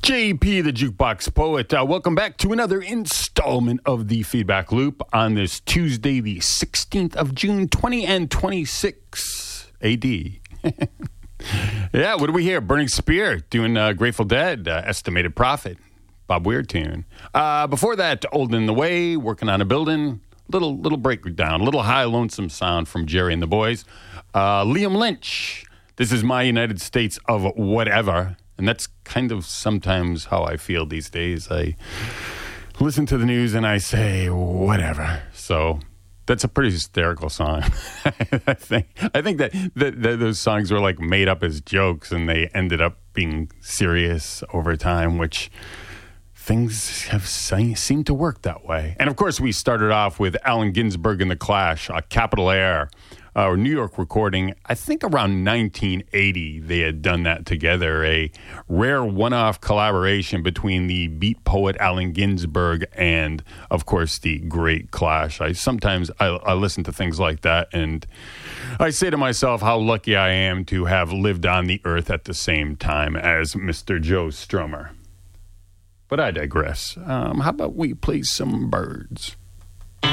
JP, the Jukebox Poet. Welcome back to another installment of the Feedback Loop on this Tuesday, the 16th of June, 2026 AD. Yeah, what do we hear? Burning Spear doing Grateful Dead, Estimated Prophet, Bob Weir tune. Before that, Old in the Way, Working on a Building, little breakdown, a little high lonesome sound from Jerry and the Boys. Liam Lynch, This Is My United States of Whatever. And that's kind of sometimes how I feel these days. I listen to the news and I say, whatever. So that's a pretty hysterical song. I think that those songs were like made up as jokes and they ended up being serious over time, which things have seemed to work that way. And of course, we started off with Allen Ginsberg and the Clash, Capital Air. New York recording, I think around 1980, they had done that together, a rare one-off collaboration between the beat poet Allen Ginsberg and, of course, the great Clash. I listen to things like that, and I say to myself how lucky I am to have lived on the earth at the same time as Mr. Joe Strummer. But I digress. How about we play some birds?